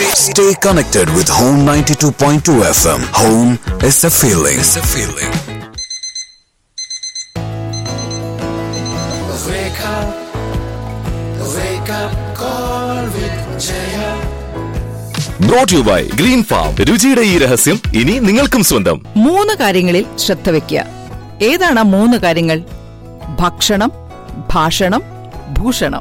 Stay connected with Home 92.2 FM. Home is a feeling. Wake up call with Jaya. Brought to you by Green Farm. രുചിയുടെ ഈ രഹസ്യം ഇനി നിങ്ങൾക്കും സ്വന്തം. 3 കാര്യങ്ങളിൽ ശ്രദ്ധ വെക്കുക. ഏതാണ് 3 കാര്യങ്ങൾ? ഭക്ഷണം, ഭാഷണം, ഭൂഷണം.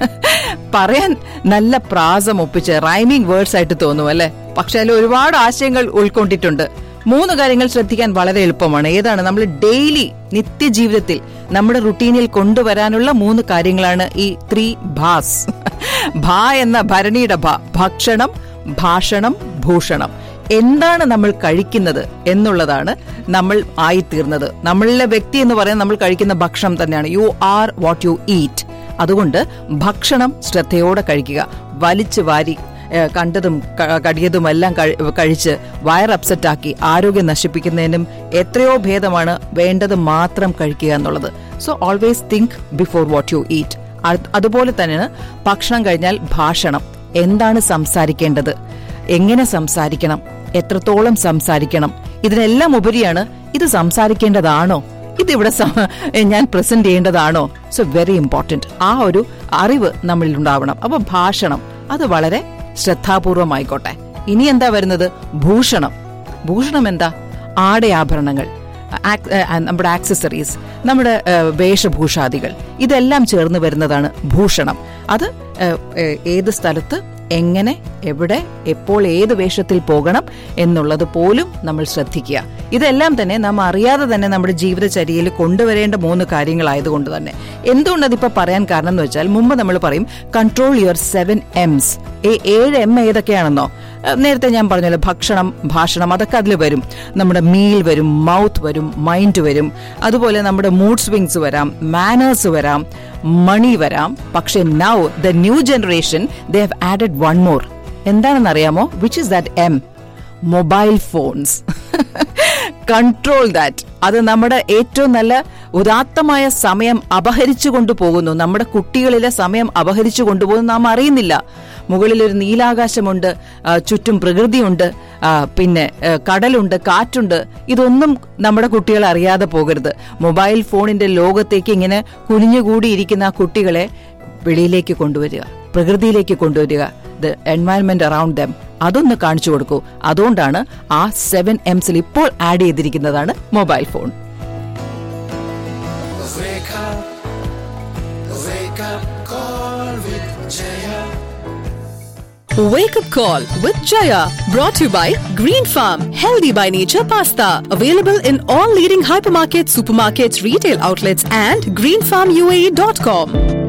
പറയാൻ നല്ല പ്രാസം ഒപ്പിച്ച് റൈമിംഗ് വേർഡ്സ് ആയിട്ട് തോന്നും അല്ലെ? പക്ഷെ അതിൽ ഒരുപാട് ആശയങ്ങൾ ഉൾക്കൊണ്ടിട്ടുണ്ട്. 3 കാര്യങ്ങൾ ശ്രദ്ധിക്കാൻ വളരെ എളുപ്പമാണ്. ഏതാണ്? നമ്മൾ ഡെയിലി നിത്യജീവിതത്തിൽ നമ്മുടെ റുട്ടീനിൽ കൊണ്ടുവരാനുള്ള 3 കാര്യങ്ങളാണ് ഈ 3 ഭാസ്. ഭാ എന്ന ഭരണിയുടെ ഭ. ഭക്ഷണം, ഭാഷണം, ഭൂഷണം. എന്താണ് നമ്മൾ കഴിക്കുന്നത് എന്നുള്ളതാണ് നമ്മൾ ആയിത്തീർന്നത്. നമ്മളുടെ വ്യക്തി എന്ന് പറയുന്നത് നമ്മൾ കഴിക്കുന്ന ഭക്ഷണം തന്നെയാണ്. You are what you eat. അതുകൊണ്ട് ഭക്ഷണം ശ്രദ്ധയോടെ കഴിക്കുക. വലിച്ചു വാരി കണ്ടതും കടിയതുമെല്ലാം കഴിച്ച് വയർ അപ്സെറ്റാക്കി ആരോഗ്യം നശിപ്പിക്കുന്നതിനും എത്രയോ ഭേദമാണ് വേണ്ടത് മാത്രം കഴിക്കുക എന്നുള്ളത്. So always think before what you eat. അതുപോലെ തന്നെയാണ് ഭക്ഷണം കഴിഞ്ഞാൽ ഭാഷണം. എന്താണ് സംസാരിക്കേണ്ടത്, എങ്ങനെ സംസാരിക്കണം, എത്രത്തോളം സംസാരിക്കണം, ഇതിനെല്ലാം ഉപരിയാണ് ഇത് സംസാരിക്കേണ്ടതാണോ, ഇതിവിടെ ഞാൻ പ്രസന്റ് ചെയ്യേണ്ടതാണോ. So very important. ആ ഒരു അറിവ് നമ്മളിൽ ഉണ്ടാവണം. അപ്പൊ ഭാഷണം അത് വളരെ ശ്രദ്ധാപൂർവമായിക്കോട്ടെ. ഇനി എന്താ വരുന്നത്? ഭൂഷണം. ഭൂഷണം എന്താ? ആടയാഭരണങ്ങൾ, നമ്മുടെ ആക്സസറീസ്, നമ്മുടെ വേഷഭൂഷാദികൾ, ഇതെല്ലാം ചേർന്ന് വരുന്നതാണ് ഭൂഷണം. അത് ഏത് സ്ഥലത്ത് എങ്ങനെ, എവിടെ, എപ്പോൾ, ഏത് വേഷത്തിൽ പോകണം എന്നുള്ളത് പോലും നമ്മൾ ശ്രദ്ധിക്കുക. ഇതെല്ലാം തന്നെ നാം അറിയാതെ തന്നെ നമ്മുടെ ജീവിതചര്യയിൽ കൊണ്ടുവരേണ്ട 3 കാര്യങ്ങളായതുകൊണ്ട് തന്നെ. എന്തുകൊണ്ട് അതിപ്പോ പറയാൻ കാരണം എന്ന് വെച്ചാൽ, മുമ്പ് നമ്മൾ പറയും കൺട്രോൾ യുവർ 7 M's. 7 M ഏതൊക്കെയാണെന്നോ? നേരത്തെ ഞാൻ പറഞ്ഞല്ലോ, ഭക്ഷണം, ഭാഷണം, അതൊക്കെ അതിൽ വരും. നമ്മുടെ മീൽ വരും, മൗത്ത് വരും, മൈൻഡ് വരും, അതുപോലെ നമ്മുടെ മൂഡ് സ്വിങ്സ് വരാം, മാനേഴ്സ് വരാം, മണി വരാം. പക്ഷെ now the new generation they have added one more. എന്താണെന്നറിയാമോ? Which is that M? Mobile phones. Control that. അത് നമ്മുടെ ഏറ്റവും നല്ല ഉദാത്തമായ സമയം അപഹരിച്ചു കൊണ്ടുപോകുന്നു. നമ്മുടെ കുട്ടികളിലെ സമയം അപഹരിച്ചു കൊണ്ടുപോകുന്നു. നാം അറിയുന്നില്ല. മുകളിലൊരു നീലാകാശമുണ്ട്, ചുറ്റും പ്രകൃതിയുണ്ട്, പിന്നെ കടലുണ്ട്, കാറ്റുണ്ട്. ഇതൊന്നും നമ്മുടെ കുട്ടികൾ അറിയാതെ പോകരുത്. മൊബൈൽ ഫോണിന്റെ ലോകത്തേക്ക് ഇങ്ങനെ കുനിഞ്ഞുകൂടിയിരിക്കുന്ന ആ കുട്ടികളെ വെളിയിലേക്ക് കൊണ്ടുവരിക, പ്രകൃതിയിലേക്ക് കൊണ്ടുവരിക. ദ എൻവയൺമെന്റ് അറൌണ്ട് ദം അതൊന്ന് കാണിച്ചു കൊടുക്കൂ. അതുകൊണ്ടാണ് ആ 7 M's ഇപ്പോൾ add ചെയ്തിരിക്കുന്നതാണ് mobile phone. Wake up call with Jaya, brought to you by Green Farm, healthy by nature pasta, available in all leading hypermarkets, supermarkets, retail outlets and greenfarmuae.com.